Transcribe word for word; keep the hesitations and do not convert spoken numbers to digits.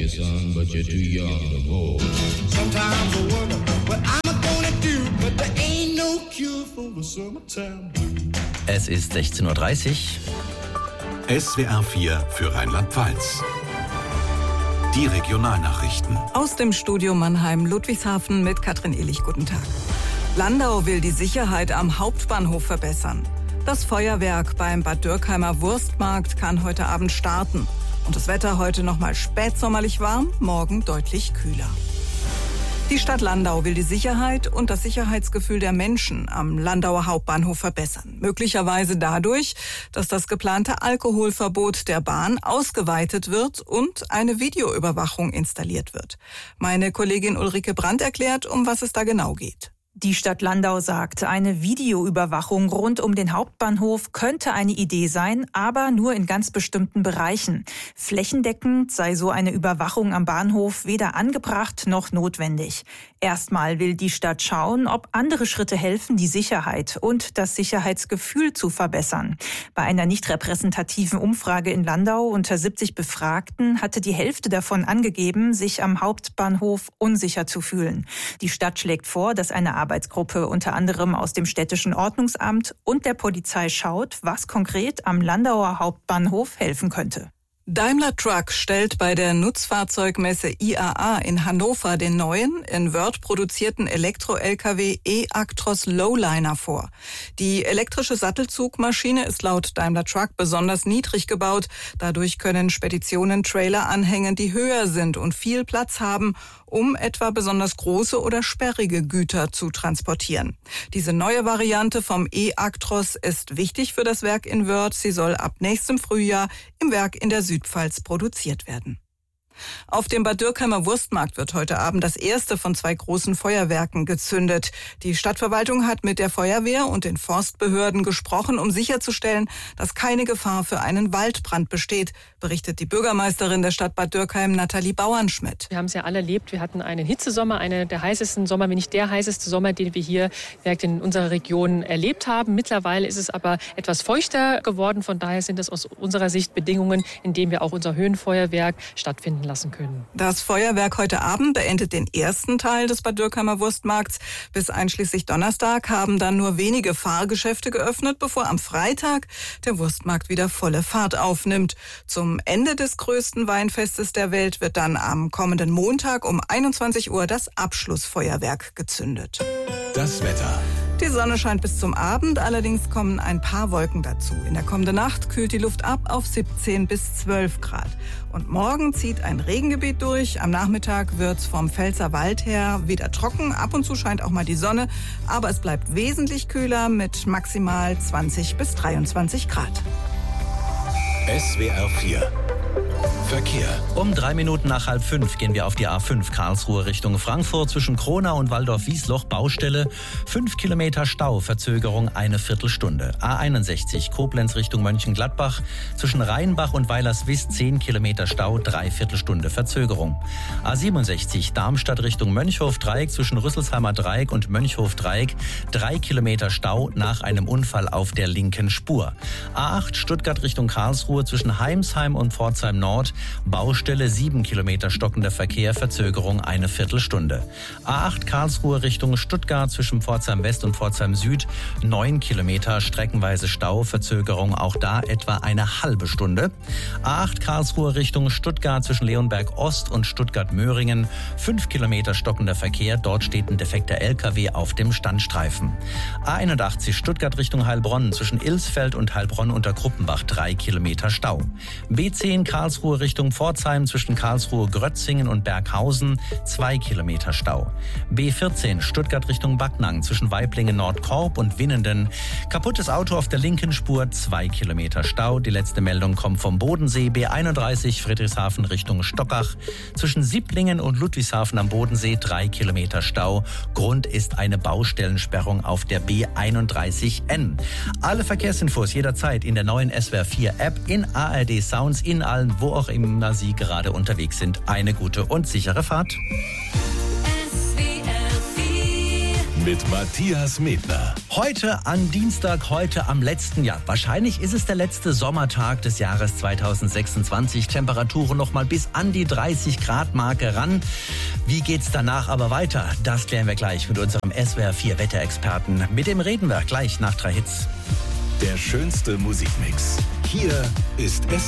son, but you're too young to vote. Sometimes I wonder what I'm gonna do, but there ain't no cure for the summertime blues. Es ist sechzehn Uhr dreißig. S W R vier für Rheinland-Pfalz. Die Regionalnachrichten. Aus dem Studio Mannheim, Ludwigshafen mit Katrin Ehlich. Guten Tag. Landau will die Sicherheit am Hauptbahnhof verbessern. Das Feuerwerk beim Bad Dürkheimer Wurstmarkt kann heute Abend starten. Und das Wetter heute noch mal spätsommerlich warm, morgen deutlich kühler. Die Stadt Landau will die Sicherheit und das Sicherheitsgefühl der Menschen am Landauer Hauptbahnhof verbessern. Möglicherweise dadurch, dass das geplante Alkoholverbot der Bahn ausgeweitet wird und eine Videoüberwachung installiert wird. Meine Kollegin Ulrike Brandt erklärt, um was es da genau geht. Die Stadt Landau sagt, eine Videoüberwachung rund um den Hauptbahnhof könnte eine Idee sein, aber nur in ganz bestimmten Bereichen. Flächendeckend sei so eine Überwachung am Bahnhof weder angebracht noch notwendig. Erstmal will die Stadt schauen, ob andere Schritte helfen, die Sicherheit und das Sicherheitsgefühl zu verbessern. Bei einer nicht repräsentativen Umfrage in Landau unter siebzig Befragten hatte die Hälfte davon angegeben, sich am Hauptbahnhof unsicher zu fühlen. Die Stadt schlägt vor, dass eine Arbeitsgruppe unter anderem aus dem städtischen Ordnungsamt und der Polizei schaut, was konkret am Landauer Hauptbahnhof helfen könnte. Daimler Truck stellt bei der Nutzfahrzeugmesse I A A in Hannover den neuen, in Wörth produzierten Elektro-L K W E-Actros Lowliner vor. Die elektrische Sattelzugmaschine ist laut Daimler Truck besonders niedrig gebaut. Dadurch können Speditionen Trailer anhängen, die höher sind und viel Platz haben, um etwa besonders große oder sperrige Güter zu transportieren. Diese neue Variante vom E-Actros ist wichtig für das Werk in Wörth. Sie soll ab nächstem Frühjahr im Werk in der Südpfalz produziert werden. Auf dem Bad Dürkheimer Wurstmarkt wird heute Abend das erste von zwei großen Feuerwerken gezündet. Die Stadtverwaltung hat mit der Feuerwehr und den Forstbehörden gesprochen, um sicherzustellen, dass keine Gefahr für einen Waldbrand besteht, berichtet die Bürgermeisterin der Stadt Bad Dürkheim, Nathalie Bauernschmidt. Wir haben es ja alle erlebt. Wir hatten einen Hitzesommer, einen der heißesten Sommer, wenn nicht der heißeste Sommer, den wir hier in unserer Region erlebt haben. Mittlerweile ist es aber etwas feuchter geworden. Von daher sind das aus unserer Sicht Bedingungen, in denen wir auch unser Höhenfeuerwerk stattfinden lassen können. Das Feuerwerk heute Abend beendet den ersten Teil des Bad Dürkheimer Wurstmarkts. Bis einschließlich Donnerstag haben dann nur wenige Fahrgeschäfte geöffnet, bevor am Freitag der Wurstmarkt wieder volle Fahrt aufnimmt. Zum Ende des größten Weinfestes der Welt wird dann am kommenden Montag um einundzwanzig Uhr das Abschlussfeuerwerk gezündet. Das Wetter. Die Sonne scheint bis zum Abend, allerdings kommen ein paar Wolken dazu. In der kommenden Nacht kühlt die Luft ab auf siebzehn bis zwölf Grad. Und morgen zieht ein Regengebiet durch. Am Nachmittag wird's vom Pfälzerwald her wieder trocken. Ab und zu scheint auch mal die Sonne, aber es bleibt wesentlich kühler mit maximal zwanzig bis dreiundzwanzig Grad. S W R vier Verkehr. Um drei Minuten nach halb fünf gehen wir auf die A fünf Karlsruhe Richtung Frankfurt zwischen Kronau und Waldorf-Wiesloch. Baustelle, fünf Kilometer Stau, Verzögerung eine Viertelstunde. A einundsechzig Koblenz Richtung Mönchengladbach zwischen Rheinbach und Weilerswist zehn Kilometer Stau, Dreiviertelstunde Verzögerung. A siebenundsechzig Darmstadt Richtung Mönchhof-Dreieck zwischen Rüsselsheimer Dreieck und Mönchhof-Dreieck drei Kilometer Stau nach einem Unfall auf der linken Spur. A acht Stuttgart Richtung Karlsruhe zwischen Heimsheim und Pforzheim Nord. Baustelle sieben Kilometer stockender Verkehr, Verzögerung eine Viertelstunde. A acht Karlsruhe Richtung Stuttgart zwischen Pforzheim West und Pforzheim Süd neun Kilometer streckenweise Stau, Verzögerung auch da etwa eine halbe Stunde. A acht Karlsruhe Richtung Stuttgart zwischen Leonberg Ost und Stuttgart-Möhringen fünf Kilometer stockender Verkehr, dort steht ein defekter L K W auf dem Standstreifen. A einundachtzig Stuttgart Richtung Heilbronn zwischen Ilsfeld und Heilbronn unter Kruppenbach drei Kilometer Stau. B zehn Karlsruhe Richtung Pforzheim zwischen Karlsruhe-Grötzingen und Berghausen zwei Kilometer Stau. B vierzehn Stuttgart Richtung Backnang zwischen Waiblingen-Nordkorb und Winnenden. Kaputtes Auto auf der linken Spur, zwei Kilometer Stau. Die letzte Meldung kommt vom Bodensee. B einunddreißig Friedrichshafen Richtung Stockach zwischen Sieblingen und Ludwigshafen am Bodensee drei Kilometer Stau. Grund ist eine Baustellensperrung auf der B einunddreißig N. Alle Verkehrsinfos jederzeit in der neuen S W R vier App, in A R D Sounds, in allen, wo auch immer Sie gerade unterwegs sind. Eine gute und sichere Fahrt. mit Matthias Medner. Heute an Dienstag, heute am letzten Jahr. Wahrscheinlich ist es der letzte Sommertag des Jahres zweitausendsechsundzwanzig. Temperaturen noch mal bis an die dreißig Grad Marke ran. Wie geht's danach aber weiter? Das klären wir gleich mit unserem S W R vier Wetterexperten. Mit dem reden wir gleich nach drei Hits. Der schönste Musikmix. Hier ist S